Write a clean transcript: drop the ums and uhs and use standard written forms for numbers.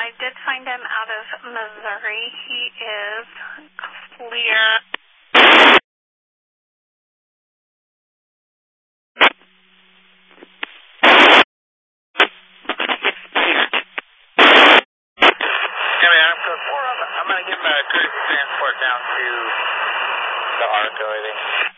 I did find him out of Missouri. He is clear. I'm going to give him a courtesy transport down to the ARCO, I think.